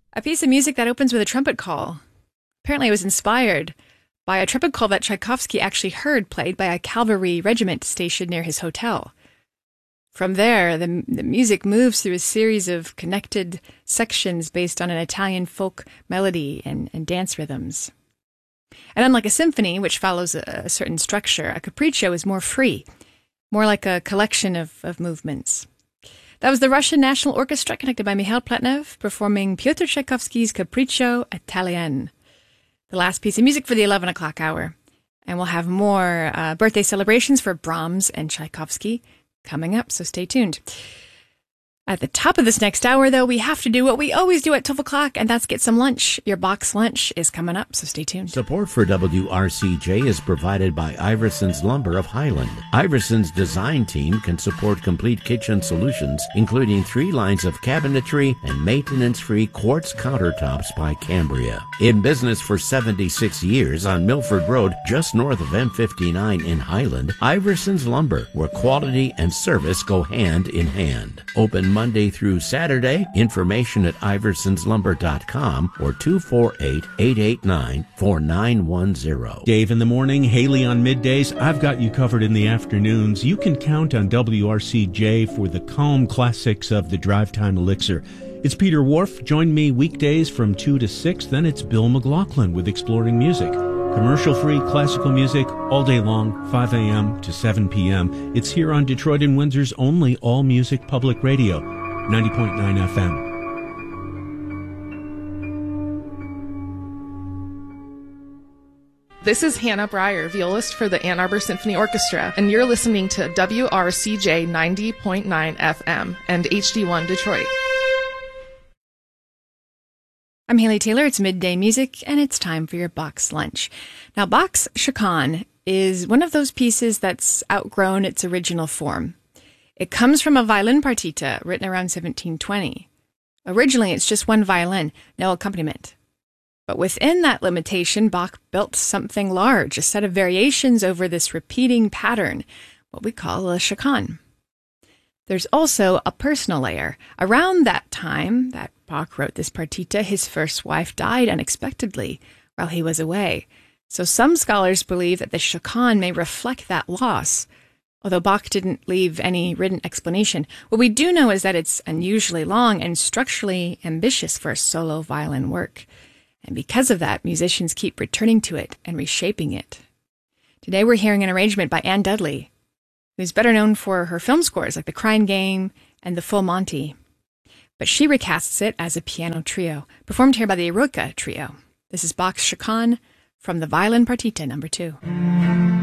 A piece of music that opens with a trumpet call. Apparently it was inspired by a trumpet call that Tchaikovsky actually heard played by a cavalry regiment stationed near his hotel. From there, the music moves through a series of connected sections based on an Italian folk melody and dance rhythms. And unlike a symphony, which follows a certain structure, a capriccio is more free, more like a collection of movements. That was the Russian National Orchestra, conducted by Mikhail Pletnev, performing Pyotr Tchaikovsky's Capriccio Italien, the last piece of music for the 11 o'clock hour. And we'll have more birthday celebrations for Brahms and Tchaikovsky coming up, so stay tuned. At the top of this next hour, though, we have to do what we always do at 12 o'clock, and that's get some lunch. Your box lunch is coming up, so stay tuned. Support for WRCJ is provided by Iverson's Lumber of Highland. Iverson's design team can support complete kitchen solutions, including 3 lines of cabinetry and maintenance-free quartz countertops by Cambria. In business for 76 years on Milford Road, just north of M59 in Highland, Iverson's Lumber, where quality and service go hand in hand. Open Monday through Saturday. Information at iversonslumber.com or 248-889-4910. Dave in the morning, Haley on middays. I've got you covered in the afternoons. You can count on WRCJ for the calm classics of the drive time elixir. It's Peter Wharf. Join me weekdays from 2 to 6. Then it's Bill McLaughlin with Exploring Music. Commercial-free classical music all day long, 5 a.m. to 7 p.m. It's here on Detroit and Windsor's only all-music public radio, 90.9 FM. This is Hannah Breyer, violist for the Ann Arbor Symphony Orchestra, and you're listening to WRCJ 90.9 FM and HD1 Detroit. I'm Haley Taylor. It's Midday Music, and it's time for your box lunch. Now, Bach's Chaconne is one of those pieces that's outgrown its original form. It comes from a violin partita written around 1720. Originally, it's just one violin, no accompaniment. But within that limitation, Bach built something large, a set of variations over this repeating pattern, what we call a chaconne. There's also a personal layer. Around that time that Bach wrote this partita, his first wife died unexpectedly while he was away. So some scholars believe that the chaconne may reflect that loss, although Bach didn't leave any written explanation. What we do know is that it's unusually long and structurally ambitious for solo violin work. And because of that, musicians keep returning to it and reshaping it. Today we're hearing an arrangement by Anne Dudley, who's better known for her film scores like The Crying Game and The Full Monty. But she recasts it as a piano trio, performed here by the Eroica Trio. This is Bach's Chaconne from the Violin Partita No. 2.